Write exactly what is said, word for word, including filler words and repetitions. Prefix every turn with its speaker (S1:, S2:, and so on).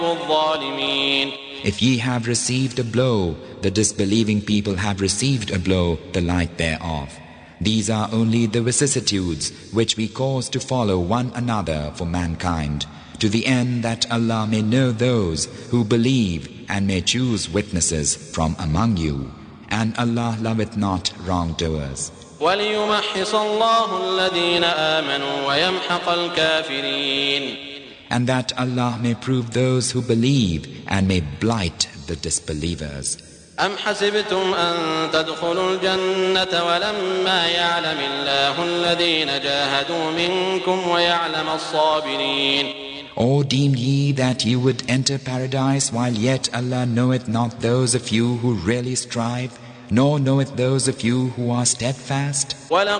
S1: الظالمين.
S2: If ye have received a blow, the disbelieving people have received a blow, the like thereof. These are only the vicissitudes which we cause to follow one another for mankind, to the end that Allah may know those who believe and may choose witnesses from among you. And Allah loveth not wrongdoers.
S1: وَلِيُمَحِّصَ اللَّهُ الَّذِينَ آمَنُوا وَيَمْحَقَ الْكَافِرِينَ.
S2: And that Allah may prove those who believe and may blight the disbelievers.
S1: أَمْ حَسِبْتُمْ أَن تَدْخُلُوا الْجَنَّةَ وَلَمَّا يَعْلَمِ اللَّهُ الَّذِينَ جَاهَدُوا مِنكُمْ وَيَعْلَمَ الصَّابِرِينَ.
S2: Or deemed ye that you would enter paradise while yet Allah knoweth not those of you who really strive, nor knoweth those of you who are steadfast?
S1: وَلَقَدْ